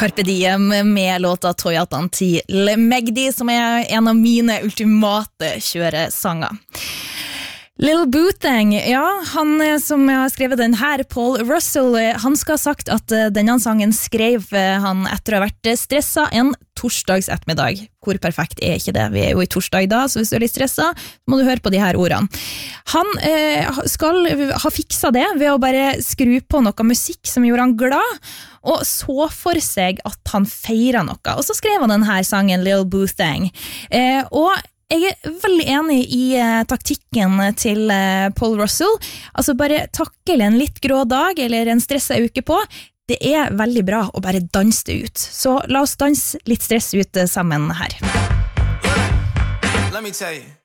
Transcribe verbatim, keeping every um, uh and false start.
Carpe Diem med låta Toyatan til Magdi, som er en av mine ultimate kjøresanger. Lil Bootang, ja, han som har skrevet den her, Paul Russell, han skal ha sagt at denne sangen skrev han etter å ha vært stresset en torsdags ettermiddag. Hvor perfekt er ikke det? Vi er jo i torsdag da, så hvis du er litt stresset, så må du høre på de her ordene. Han eh, skal ha fikset det ved å bare skru på noe musikk som gjorde han glad, og så for seg at han feiret noe. Og så skrev han denne sangen, Lil Bootang. Eh, og Jeg er veldig enig i eh, taktikken til eh, Paul Russell. Altså bare takle en litt grå dag eller en stresset uke på. Det er veldig bra å bare danse det ut. Så la oss danse litt stress ut sammen her. Let me tell you.